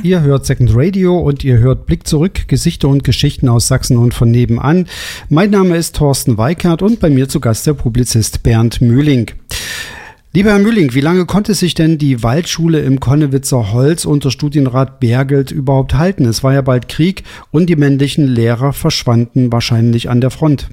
Ihr hört Second Radio und ihr hört Blick zurück, Gesichter und Geschichten aus Sachsen und von nebenan. Mein Name ist Thorsten Weikert und bei mir zu Gast der Publizist Bernd Mühling. Lieber Herr Mühling, wie lange konnte sich denn die Waldschule im Konnewitzer Holz unter Studienrat Bergelt überhaupt halten? Es war ja bald Krieg und die männlichen Lehrer verschwanden wahrscheinlich an der Front.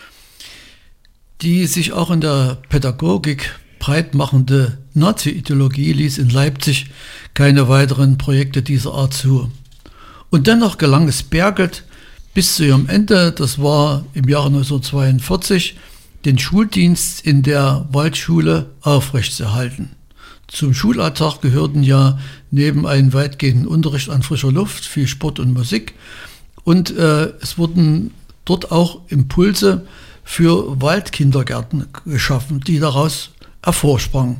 Die sich auch in der Pädagogik breitmachende Nazi-Ideologie ließ in Leipzig keine weiteren Projekte dieser Art zu. Und dennoch gelang es Bergelt bis zu ihrem Ende, das war im Jahre 1942, den Schuldienst in der Waldschule aufrechtzuerhalten. Zum Schulalltag gehörten ja neben einem weitgehenden Unterricht an frischer Luft viel Sport und Musik und es wurden dort auch Impulse für Waldkindergärten geschaffen, die daraus hervorsprangen.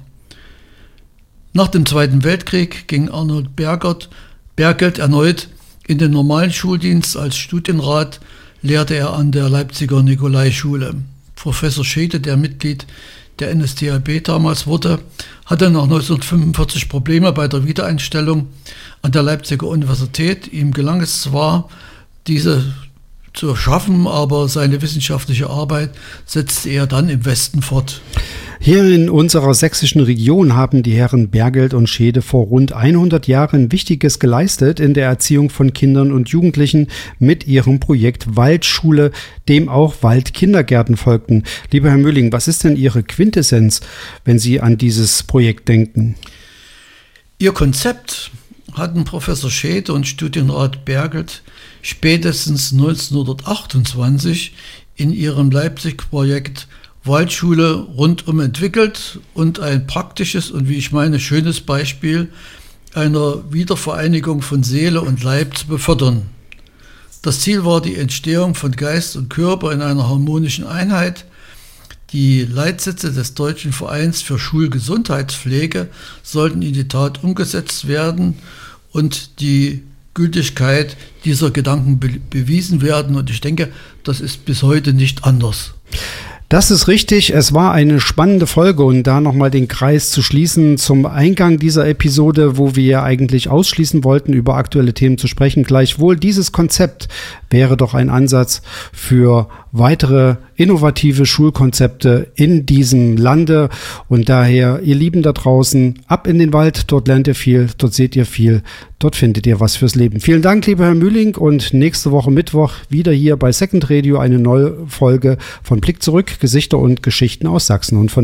Nach dem Zweiten Weltkrieg ging Arnold Bergelt erneut in den normalen Schuldienst. Als Studienrat lehrte er an der Leipziger Nikolaischule. Professor Schede, der Mitglied der NSDAP damals wurde, hatte nach 1945 Probleme bei der Wiedereinstellung an der Leipziger Universität. Ihm gelang es zwar, diese zu schaffen, aber seine wissenschaftliche Arbeit setzte er dann im Westen fort. Hier in unserer sächsischen Region haben die Herren Bergelt und Schede vor rund 100 Jahren Wichtiges geleistet in der Erziehung von Kindern und Jugendlichen mit ihrem Projekt Waldschule, dem auch Waldkindergärten folgten. Lieber Herr Mühling, was ist denn Ihre Quintessenz, wenn Sie an dieses Projekt denken? Ihr Konzept hatten Professor Schede und Studienrat Bergelt spätestens 1928 in ihrem Leipzig-Projekt Waldschule rundum entwickelt und ein praktisches und, wie ich meine, schönes Beispiel einer Wiedervereinigung von Seele und Leib zu befördern. Das Ziel war die Entstehung von Geist und Körper in einer harmonischen Einheit. Die Leitsätze des Deutschen Vereins für Schulgesundheitspflege sollten in die Tat umgesetzt werden und die Gültigkeit dieser Gedanken bewiesen werden. Und ich denke, das ist bis heute nicht anders. Das ist richtig. Es war eine spannende Folge und da nochmal den Kreis zu schließen zum Eingang dieser Episode, wo wir eigentlich ausschließen wollten, über aktuelle Themen zu sprechen. Gleichwohl, dieses Konzept wäre doch ein Ansatz für weitere innovative Schulkonzepte in diesem Lande. Und daher, ihr Lieben da draußen, ab in den Wald. Dort lernt ihr viel, dort seht ihr viel, dort findet ihr was fürs Leben. Vielen Dank, lieber Herr Mühling. Und nächste Woche Mittwoch wieder hier bei Second Radio eine neue Folge von Blick zurück, Gesichter und Geschichten aus Sachsen und von